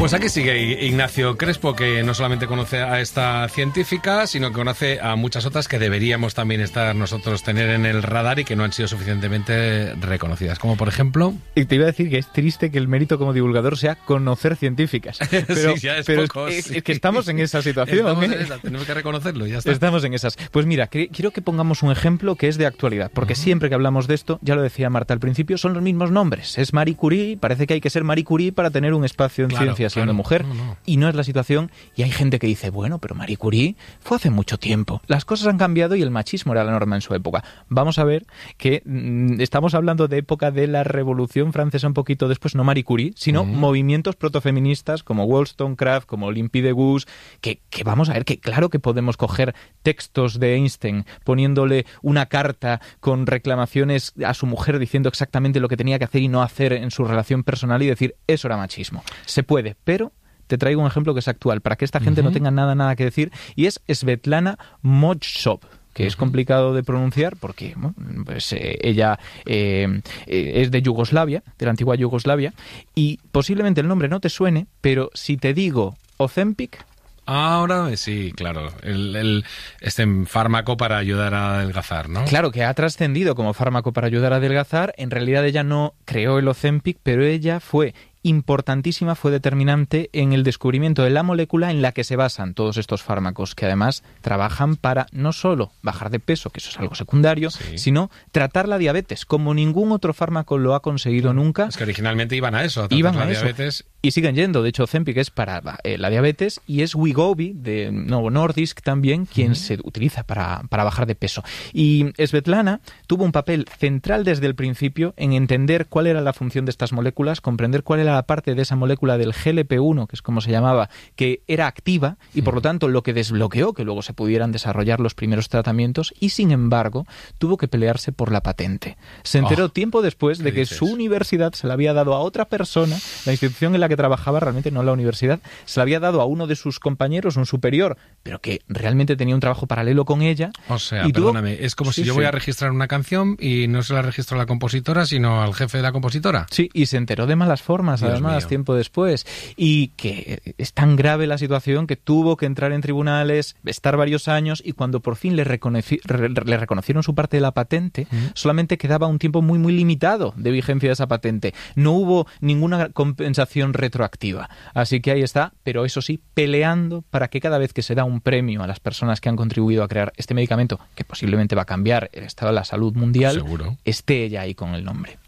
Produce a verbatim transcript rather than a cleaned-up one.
Pues aquí sigue Ignacio Crespo, que no solamente conoce a esta científica, sino que conoce a muchas otras que deberíamos también estar nosotros tener en el radar y que no han sido suficientemente reconocidas. Como por ejemplo... Y te iba a decir que es triste que el mérito como divulgador sea conocer científicas. Pero, sí, ya es pero poco, es, sí. es que estamos en esa situación. Estamos ¿eh? en esa, tenemos que reconocerlo, ya está. Estamos en esas. Pues mira, que, quiero que pongamos un ejemplo que es de actualidad, porque uh-huh. siempre que hablamos de esto, ya lo decía Marta al principio, son los mismos nombres. Es Marie Curie, parece que hay que ser Marie Curie para tener un espacio en claro, ciencia siendo claro. mujer. No, no. Y no es la situación, y hay gente que dice, bueno, pero Marie Curie fue hace mucho tiempo. Las cosas han cambiado y el machismo era la norma en su época. Vamos a ver que mmm, estamos hablando de época de la Revolución Francesa un poquito después, no Marie Curie, sino uh-huh. movimientos protofeministas como Wollstonecraft, como Olympe de Gouges, que, que vamos a ver que claro que podemos coger textos de Einstein poniéndole una carta con reclamaciones a su mujer diciendo exactamente lo que tenía que hacer y no hacer en su relación personal y decir, eso era machismo. Se puede, pero... Te traigo un ejemplo que es actual, para que esta gente uh-huh. no tenga nada, nada que decir, y es Svetlana Mojsov, que uh-huh. es complicado de pronunciar porque bueno, pues, eh, ella eh, eh, es de Yugoslavia, de la antigua Yugoslavia, y posiblemente el nombre no te suene, pero si te digo Ozempic... Ahora sí, claro, el, el, este fármaco para ayudar a adelgazar, ¿no? Claro, que ha trascendido como fármaco para ayudar a adelgazar. En realidad ella no creó el Ozempic, pero ella fue importantísima, fue determinante en el descubrimiento de la molécula en la que se basan todos estos fármacos, que además trabajan para no solo bajar de peso, que eso es algo secundario, sí. sino tratar la diabetes, como ningún otro fármaco lo ha conseguido claro. nunca. Es que originalmente iban a eso, a tratar iban la a diabetes. Eso. Y siguen yendo. De hecho, Ozempic es para eh, la diabetes y es Wegovy, de Novo Nordisk también, quien uh-huh. se utiliza para, para bajar de peso. Y Svetlana tuvo un papel central desde el principio en entender cuál era la función de estas moléculas, comprender cuál era la parte de esa molécula del G L P uno, que es como se llamaba, que era activa y por lo tanto lo que desbloqueó que luego se pudieran desarrollar los primeros tratamientos, y sin embargo tuvo que pelearse por la patente. Se enteró oh, tiempo después de que dices? su universidad se la había dado a otra persona, la institución en la que trabajaba, realmente no la universidad, se la había dado a uno de sus compañeros, un superior, pero que realmente tenía un trabajo paralelo con ella. O sea, y perdóname, tuvo... es como sí, si yo sí. voy a registrar una canción y no se la registro a la compositora, sino al jefe de la compositora. Sí, y se enteró de malas formas, Dios además, mío. tiempo después. Y que es tan grave la situación que tuvo que entrar en tribunales, estar varios años, y cuando por fin le, reconoci- re- le reconocieron su parte de la patente, ¿Mm? solamente quedaba un tiempo muy, muy limitado de vigencia de esa patente. No hubo ninguna compensación retroactiva. Así que ahí está, pero eso sí, peleando para que cada vez que se da un premio a las personas que han contribuido a crear este medicamento, que posiblemente va a cambiar el estado de la salud mundial, Seguro. esté ella ahí con el nombre.